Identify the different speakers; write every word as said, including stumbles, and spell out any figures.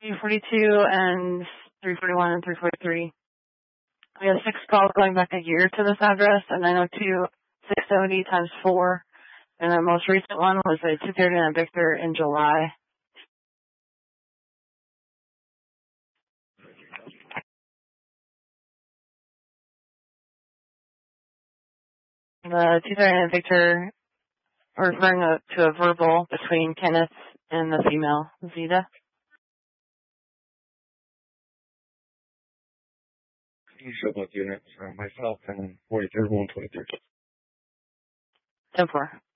Speaker 1: three forty-two and three forty-one and three forty-three. We have six calls going back a year to this address, and nine oh two, six seventy times four. And the most recent one was a two thirty-nine Victor in July. The two thirty-nine Victor referring a, to a verbal between Kenneth and the female, Zeta.
Speaker 2: You show both units, uh, myself and forty-third, one twenty-three.
Speaker 1: ten four.